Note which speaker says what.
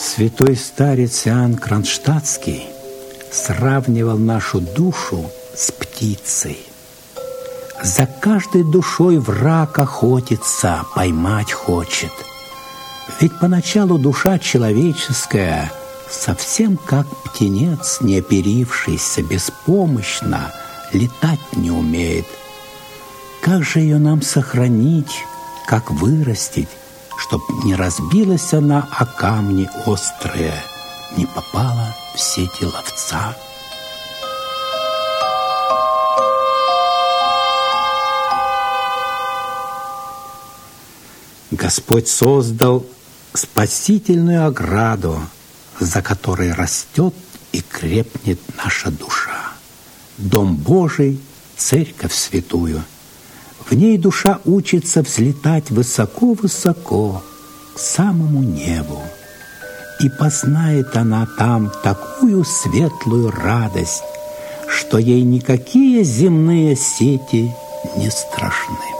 Speaker 1: Святой старец Иоанн Кронштадтский сравнивал нашу душу с птицей. За каждой душой враг охотится, поймать хочет. Ведь поначалу душа человеческая совсем как птенец, не оперившийся, беспомощно, летать не умеет. Как же ее нам сохранить, как вырастить, чтоб не разбилась она о камни острые, не попала в сети ловца? Господь создал спасительную ограду, за которой растет и крепнет наша душа. Дом Божий, церковь святую. В ней душа учится взлетать высоко-высоко к самому небу. И познает она там такую светлую радость, что ей никакие земные сети не страшны.